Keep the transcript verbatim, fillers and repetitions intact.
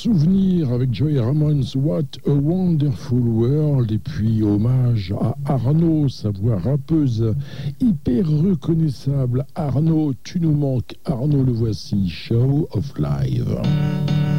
souvenir avec Joey Ramone, What a Wonderful World, et puis hommage à Arnaud, sa voix rappeuse hyper reconnaissable. Arnaud, tu nous manques. Arnaud, le voici, Show of Live.